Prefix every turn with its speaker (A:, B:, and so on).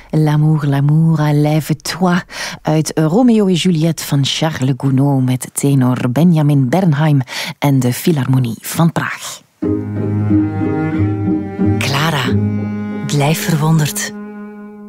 A: L'amour, l'amour à lève-toi uit Romeo en Juliette van Charles Gounod met tenor Benjamin Bernheim en de Philharmonie van Praag.
B: Clara, blijf verwonderd.